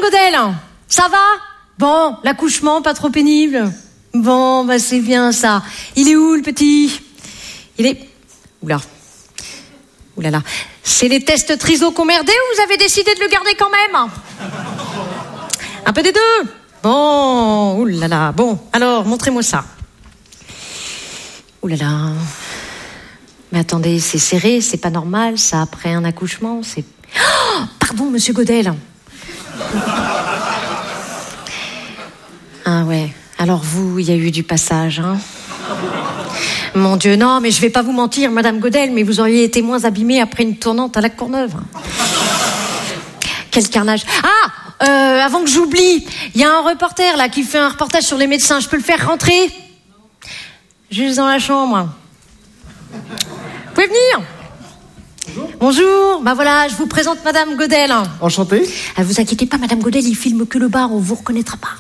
Godel, ça va? Bon, l'accouchement, pas trop pénible? Bon, bah c'est bien ça. Il est où le petit? Il est... Oulala. C'est les tests triso qu'on merdé ou vous avez décidé de le garder quand même? Un peu des deux. Bon, oulala. Bon, alors, montrez-moi ça. Oulala. Mais attendez, c'est serré, c'est pas normal, ça, après un accouchement, c'est... Oh, pardon, monsieur Godel. Ah ouais, alors vous, il y a eu du passage, hein? Mon Dieu, non, mais je vais pas vous mentir, Madame Godel, mais vous auriez été moins abîmée après une tournante à la Courneuve. Quel carnage. Ah, avant que j'oublie, il y a un reporter là qui fait un reportage sur les médecins. Je peux le faire rentrer? Juste dans la chambre. Vous pouvez venir? Bonjour, bah voilà, je vous présente Madame Godel. Enchanté. Vous inquiétez pas, Madame Godel, il filme que le bar, on vous reconnaîtra pas.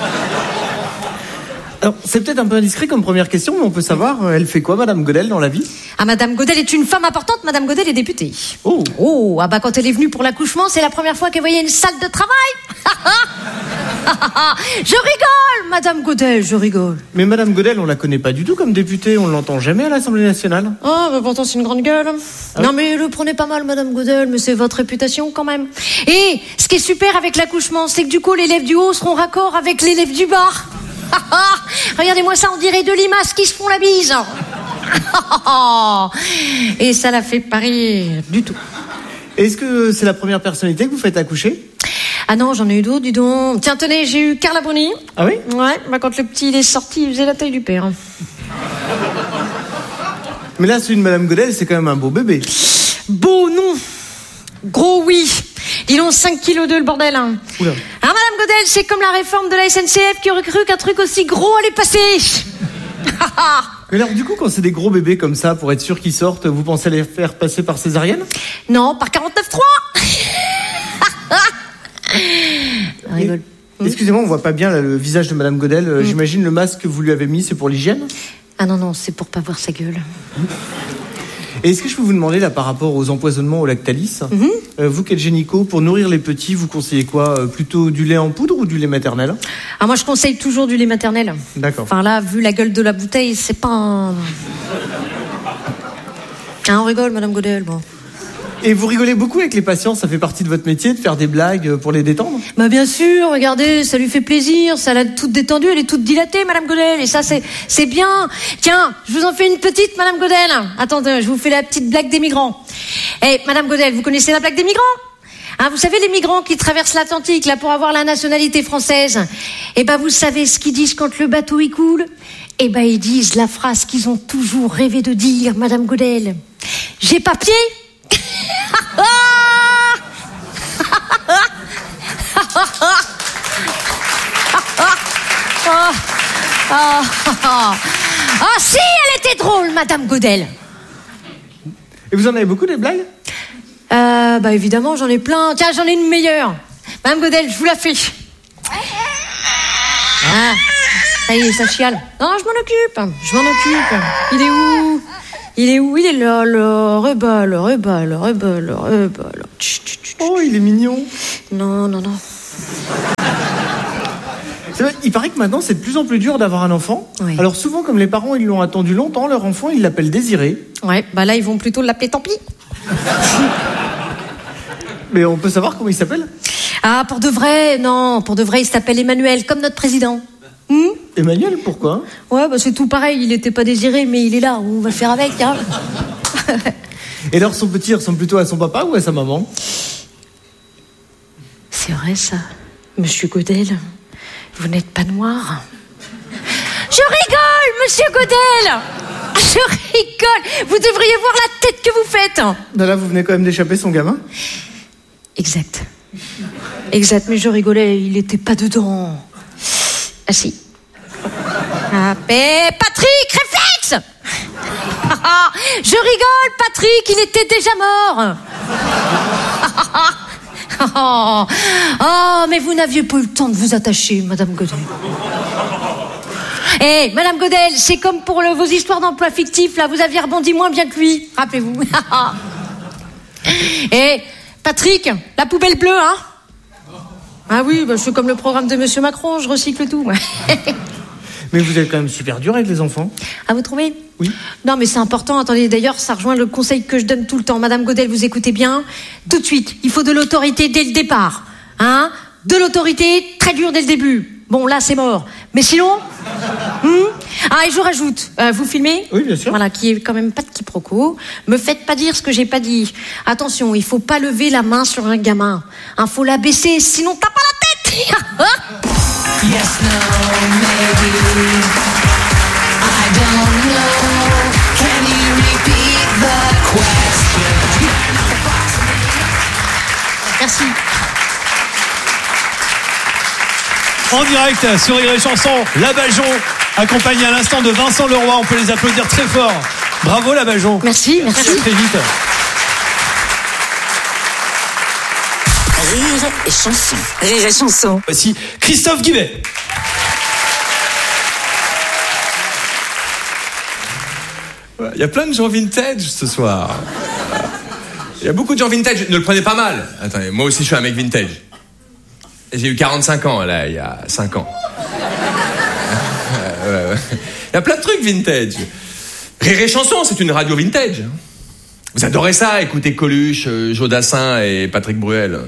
Alors, c'est peut-être un peu indiscret comme première question, mais on peut savoir, elle fait quoi, Madame Godel, dans la vie? Ah, Madame Godel est une femme importante, Madame Godel est députée. Oh. Oh, ah bah quand elle est venue pour l'accouchement, c'est la première fois qu'elle voyait une salle de travail. Je rigole, Madame Godel, je rigole. Mais Madame Godel, on la connaît pas du tout comme députée, on l'entend jamais à l'Assemblée nationale. Oh, bah pourtant c'est une grande gueule. Ah non, mais le prenez pas mal, Madame Godel, mais c'est votre réputation quand même. Et ce qui est super avec l'accouchement, c'est que du coup, l'élève du haut seront raccord avec l'élève du bas. Regardez-moi ça, on dirait deux limaces qui se font la bise. Et ça la fait pas rire du tout. Est-ce que c'est la première personnalité que vous faites accoucher? Ah non, j'en ai eu d'autres, dis donc. Tiens, tenez, j'ai eu Carla Bruni. Ah oui? Ouais, bah quand le petit il est sorti, il faisait la taille du père. Mais là, celui de Madame Godel, c'est quand même un beau bébé. Beau, non. Gros, oui. Dis donc, 5 kilos le bordel. Oula. Ah, Madame Godel, c'est comme la réforme de la SNCF qui aurait cru qu'un truc aussi gros allait passer. Mais alors, du coup, quand c'est des gros bébés comme ça, pour être sûr qu'ils sortent, vous pensez les faire passer par césarienne? Non, par 49.3. Rigole. Excusez-moi, on voit pas bien là, le visage de Madame Godel. J'imagine le masque que vous lui avez mis, c'est pour l'hygiène? Ah non, c'est pour pas voir sa gueule. Et est-ce que je peux vous demander, là, par rapport aux empoisonnements au Lactalis, vous qui êtes gynéco, pour nourrir les petits, vous conseillez quoi? Plutôt du lait en poudre ou du lait maternel? Ah, moi, je conseille toujours du lait maternel. D'accord. Enfin, là, vu la gueule de la bouteille, c'est pas un... Ah, on rigole, Madame Godel, bon. Et vous rigolez beaucoup avec les patients, ça fait partie de votre métier de faire des blagues pour les détendre? Bah bien sûr, regardez, ça lui fait plaisir, ça l'a toute détendue, elle est toute dilatée, Madame Godel, et ça c'est bien. Tiens, je vous en fais une petite, Madame Godel. Attendez, je vous fais la petite blague des migrants. Eh, Madame Godel, vous connaissez la blague des migrants? Hein, vous savez les migrants qui traversent l'Atlantique là pour avoir la nationalité française? Eh ben vous savez ce qu'ils disent quand le bateau il coule? Eh ben ils disent la phrase qu'ils ont toujours rêvé de dire, Madame Godel. J'ai papier? Ah si, elle était drôle, Madame Godel. Et vous en avez beaucoup des blagues? Bah évidemment, j'en ai plein. Tiens, j'en ai une meilleure. Madame Godel, je vous la fais. Ah, ça y est, ça chiale. Non, je m'en occupe. Il est où? Il est là, le rebelle. Oh, il est mignon. Non. C'est vrai, il paraît que maintenant, c'est de plus en plus dur d'avoir un enfant. Oui. Alors souvent, comme les parents, ils l'ont attendu longtemps, leur enfant, ils l'appellent Désiré. Ouais, bah là, ils vont plutôt l'appeler Tant pis. Mais on peut savoir comment il s'appelle? Ah, pour de vrai, non. Pour de vrai, il s'appelle Emmanuel, comme notre président. Emmanuel, pourquoi? Ouais, bah c'est tout pareil, il était pas désiré, mais il est là, on va le faire avec, hein. Et alors, son petit ressemble plutôt à son papa ou à sa maman? C'est vrai, ça. Monsieur Godel, vous n'êtes pas noir. Je rigole, Monsieur Godel. Je rigole. Vous devriez voir la tête que vous faites. Là, vous venez quand même d'échapper son gamin? Exact, mais je rigolais, il était pas dedans. Ah si. Ah, mais Patrick, réflexe. Je rigole, Patrick, il était déjà mort. Oh, mais vous n'aviez pas eu le temps de vous attacher, Madame Godel. Eh, Madame Godel, c'est comme pour vos histoires d'emploi fictifs, là, vous aviez rebondi moins bien que lui, rappelez-vous. Eh, Patrick, la poubelle bleue, hein? Ah oui, bah, je suis comme le programme de Monsieur Macron, je recycle tout. Mais vous êtes quand même super dur avec les enfants. Ah, vous trouvez ? Oui. Non, mais c'est important. Attendez, d'ailleurs, ça rejoint le conseil que je donne tout le temps. Madame Godel, vous écoutez bien ? Tout de suite, il faut de l'autorité dès le départ. Hein ? De l'autorité, très dur dès le début. Bon, là, c'est mort. Mais sinon... Ah, et je rajoute, vous filmez ? Oui, bien sûr. Voilà, qui est quand même pas de quiproquo. Me faites pas dire ce que j'ai pas dit. Attention, il faut pas lever la main sur un gamin. Faut la baisser, sinon t'as pas la tête. Yes, no, maybe. I don't know. Can you repeat the question? Merci. En direct sur Rire et Chanson, la Bajon, accompagnée à l'instant de Vincent Leroy. On peut les applaudir très fort. Bravo la Bajon. Merci, merci. Très vite. Rire et Chanson. Rire et Chanson. Voici Christophe Guibet. Il y a plein de gens vintage ce soir. Il y a beaucoup de gens vintage. Ne le prenez pas mal. Attendez, moi aussi je suis un mec vintage. J'ai eu 45 ans là, il y a 5 ans. Il y a plein de trucs vintage. Rire et Chanson, c'est une radio vintage. Vous adorez ça, écouter Coluche, Jodassin et Patrick Bruel.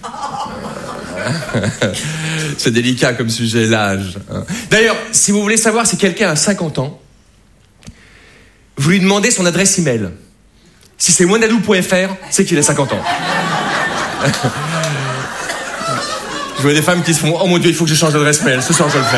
C'est délicat comme sujet, l'âge. D'ailleurs, si vous voulez savoir si quelqu'un a 50 ans, vous lui demandez son adresse email. Si c'est wanadoo.fr, c'est qu'il a 50 ans. Je vois des femmes qui se font « Oh mon Dieu, il faut que je change d'adresse mail. Ce soir, je le fais. »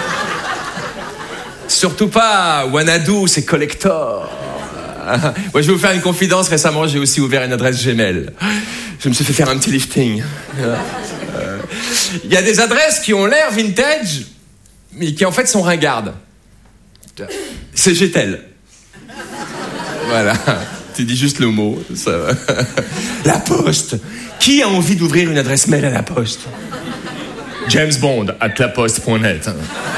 Surtout pas. Wanadoo, c'est collector. Moi, je vais vous faire une confidence. Récemment, j'ai aussi ouvert une adresse Gmail. Je me suis fait faire un petit lifting. Il y a des adresses qui ont l'air vintage, mais qui en fait sont ringardes. C'est Getel. Voilà. Tu dis juste le mot. Ça va. La Poste. Qui a envie d'ouvrir une adresse mail à la Poste ? James Bond @laposte.net.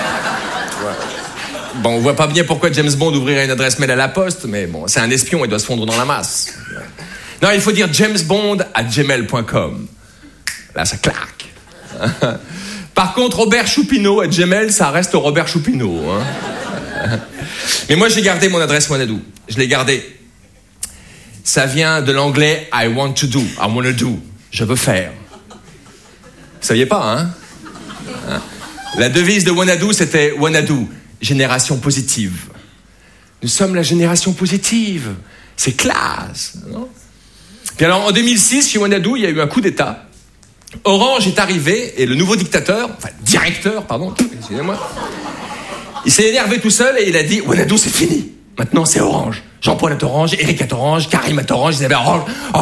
Bon, on voit pas bien pourquoi James Bond ouvrirait une adresse mail à la Poste, mais bon, c'est un espion, il doit se fondre dans la masse. Non, il faut dire jamesbond@gmail.com. Là, ça claque. Par contre, Robert Choupineau @gmail, ça reste Robert Choupineau. Hein. Mais moi, j'ai gardé mon adresse Wanadoo. Je l'ai gardée. Ça vient de l'anglais I want to do, I wanna do. Je veux faire. Vous saviez pas, hein? La devise de Wanadoo, c'était Wanadoo, génération positive. Nous sommes la génération positive. C'est classe, non? Puis alors, en 2006, chez Wanadoo, il y a eu un coup d'État. Orange est arrivé et le nouveau directeur, excusez-moi, il s'est énervé tout seul et il a dit Wanadoo, c'est fini. Maintenant, c'est Orange. Jean-Paul est Orange, Eric est Orange, Karim est Orange, Isabelle Orange.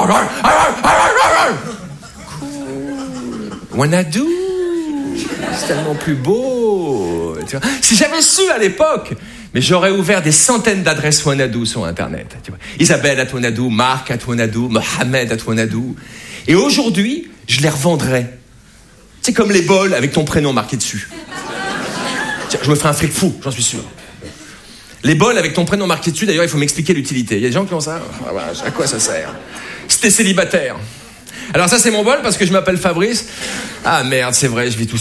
Cool. Wanadoo, c'est tellement plus beau. Tu vois. Si j'avais su à l'époque, mais j'aurais ouvert des centaines d'adresses Wanadoo sur Internet. Tu vois. Isabelle @Wanadoo, Marc @Wanadoo, Mohamed @Wanadoo. Et aujourd'hui, je les revendrais. C'est comme les bols avec ton prénom marqué dessus. Tiens, je me ferai un fric fou, j'en suis sûr. Les bols avec ton prénom marqué dessus, d'ailleurs, il faut m'expliquer l'utilité. Il y a des gens qui ont ça. À quoi ça sert ? Si t'es célibataire. Alors ça, c'est mon bol parce que je m'appelle Fabrice. Ah merde, c'est vrai, je vis tout